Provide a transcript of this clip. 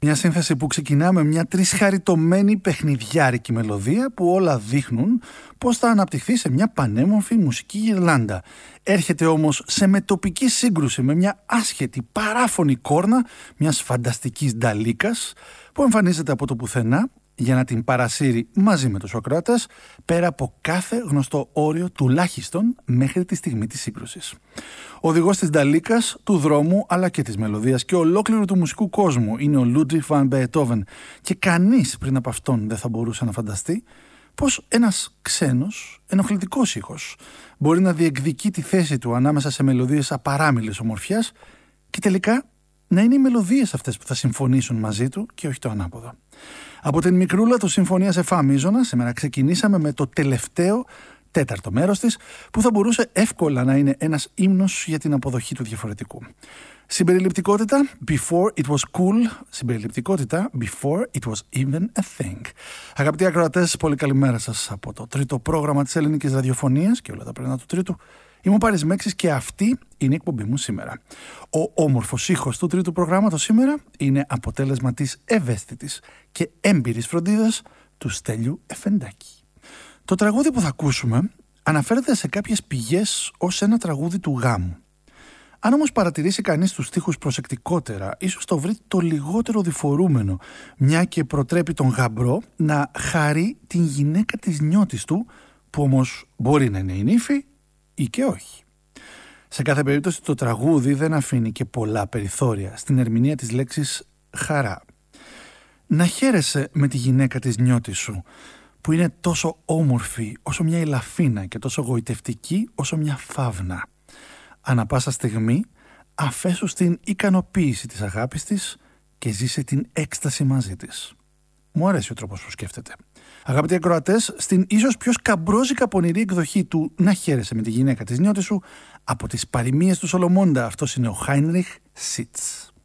Μια σύνθεση που ξεκινά με μια τρισχαριτωμένη παιχνιδιάρικη μελωδία που όλα δείχνουν πως θα αναπτυχθεί σε μια πανέμορφη μουσική γυρλάντα. Έρχεται όμως σε μετοπική σύγκρουση με μια άσχετη παράφωνη κόρνα μιας φανταστικής νταλίκας που εμφανίζεται από το πουθενά για να την παρασύρει μαζί με τους ακροατές πέρα από κάθε γνωστό όριο τουλάχιστον μέχρι τη στιγμή της σύγκρουσης. Ο οδηγός της νταλίκας, του δρόμου αλλά και της μελωδίας και ολόκληρου του μουσικού κόσμου είναι ο Ludwig van Beethoven και κανείς πριν από αυτόν δεν θα μπορούσε να φανταστεί πως ένας ξένος, ενοχλητικός ήχος μπορεί να διεκδικεί τη θέση του ανάμεσα σε μελωδίες απαράμιλης ομορφιάς και τελικά να είναι οι μελωδίες αυτές που θα συμφωνήσουν μαζί του και όχι το ανάποδο. Από την μικρούλα του Συμφωνία σε Φα μείζωνα, σήμερα ξεκινήσαμε με το τελευταίο τέταρτο μέρος της, που θα μπορούσε εύκολα να είναι ένας ύμνος για την αποδοχή του διαφορετικού. Συμπεριληπτικότητα, before it was cool. Συμπεριληπτικότητα, before it was even a thing. Αγαπητοί ακροατές, πολύ καλημέρα σας από το τρίτο πρόγραμμα της ελληνικής ραδιοφωνίας και όλα τα πρωινά του τρίτου. Είμαι ο Πάρης Μέξης και αυτή είναι η εκπομπή μου σήμερα. Ο όμορφος ήχος του τρίτου προγράμματος σήμερα είναι αποτέλεσμα της ευαίσθητης και έμπειρης φροντίδας του Στέλιου Εφεντάκη. Το τραγούδι που θα ακούσουμε αναφέρεται σε κάποιες πηγές ως ένα τραγούδι του γάμου. Αν όμως παρατηρήσει κανείς τους στίχους προσεκτικότερα, ίσως το βρει το λιγότερο διφορούμενο, μια και προτρέπει τον γαμπρό να χαρεί την γυναίκα της νιώτης του, που όμως μπορεί να είναι η νύφη ή και όχι. Σε κάθε περίπτωση το τραγούδι δεν αφήνει και πολλά περιθώρια στην ερμηνεία της λέξης χαρά. Να χαίρεσαι με τη γυναίκα της νιώτης σου, που είναι τόσο όμορφη όσο μια ελαφίνα και τόσο γοητευτική όσο μια φαύνα. Ανά πάσα στιγμή αφέσου στην ικανοποίηση της αγάπης της και ζήσε την έκσταση μαζί της. Μου αρέσει ο τρόπος που σκέφτεται. Αγαπητοί ακροατές, στην ίσως πιο σκαμπρόζικα πονηρή εκδοχή του «Να χαίρεσαι με τη γυναίκα της νιώτης σου» από τις παροιμίες του Σολομώντα, αυτός είναι ο Χάινριχ Σίτς.